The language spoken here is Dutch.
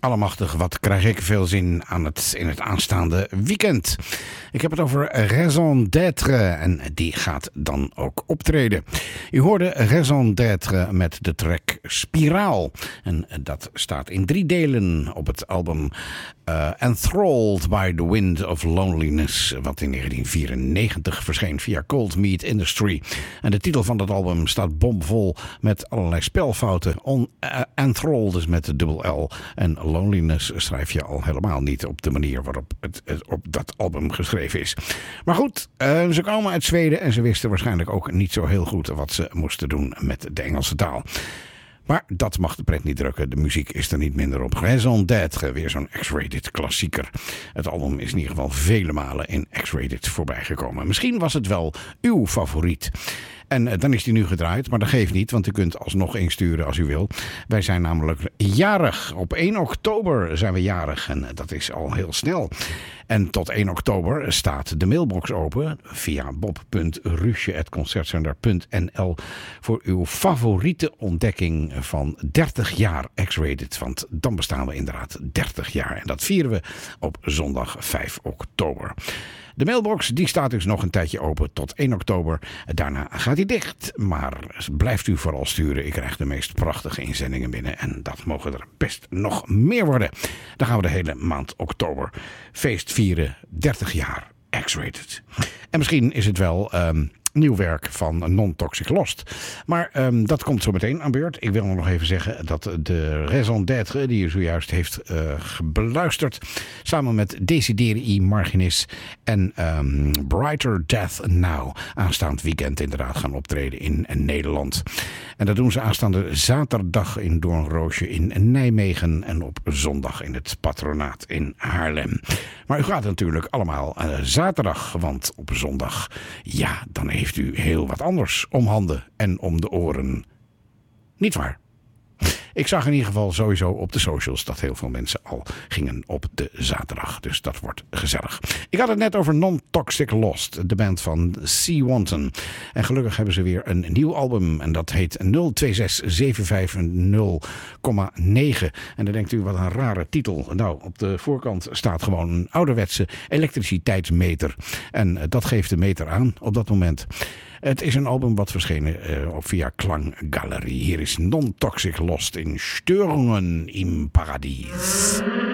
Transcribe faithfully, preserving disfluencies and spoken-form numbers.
Allemachtig, wat krijg ik veel zin aan het, in het aanstaande weekend. Ik heb het over Raison d'être en die gaat dan ook optreden. U hoorde Raison d'être met de track Spiraal. En dat staat in drie delen op het album uh, Enthralled by the Wind of Loneliness, wat in negentien vierennegentig verscheen via Cold Meat Industry. En de titel van dat album staat bomvol met allerlei spelfouten. On, uh, Enthralled is met de dubbel L en Loneliness schrijf je al helemaal niet op de manier waarop het, het op dat album geschreven is. Maar goed, uh, ze komen uit Zweden en ze wisten waarschijnlijk ook niet zo heel goed wat ze moesten doen met de Engelse taal. Maar dat mag de pret niet drukken. De muziek is er niet minder op. Raison d'être, weer zo'n X-rated klassieker. Het album is in ieder geval vele malen in X-rated voorbijgekomen. Misschien was het wel uw favoriet. En uh, dan is die nu gedraaid, maar dat geeft niet, want u kunt alsnog insturen als u wil. Wij zijn namelijk jarig. Op één oktober zijn we jarig en uh, dat is al heel snel. En tot één oktober staat de mailbox open via bob punt ruusje apenstaartje concertzender punt n l voor uw favoriete ontdekking van dertig jaar X-rated. Want dan bestaan we inderdaad dertig jaar en dat vieren we op zondag vijf oktober. De mailbox die staat dus nog een tijdje open tot één oktober. Daarna gaat hij dicht. Maar blijft u vooral sturen. Ik krijg de meest prachtige inzendingen binnen. En dat mogen er best nog meer worden. Dan gaan we de hele maand oktober feest vieren. dertig jaar X-rated. En misschien is het wel Um, nieuw werk van Non-Toxic Lost. Maar um, dat komt zo meteen aan beurt. Ik wil nog even zeggen dat de Raison d'être die u zojuist heeft uh, beluisterd, samen met Desideri Marginis en um, Brighter Death Now aanstaand weekend inderdaad gaan optreden in Nederland. En dat doen ze aanstaande zaterdag in Doornroosje in Nijmegen en op zondag in het Patronaat in Haarlem. Maar u gaat natuurlijk allemaal uh, zaterdag, want op zondag, ja, dan heeft u heel wat anders om handen en om de oren. Niet waar? Ik zag in ieder geval sowieso op de socials dat heel veel mensen al gingen op de zaterdag. Dus dat wordt gezellig. Ik had het net over Non-Toxic Lost, de band van C. Wanton. En gelukkig hebben ze weer een nieuw album. En dat heet nul twee zes zeven vijf nul komma negen. En dan denkt u, wat een rare titel. Nou, op de voorkant staat gewoon een ouderwetse elektriciteitsmeter. En dat geeft de meter aan op dat moment. Het is een album wat verschenen uh, op via Klanggalerie. Hier is Non-Toxic Lost in Störungen im Paradies.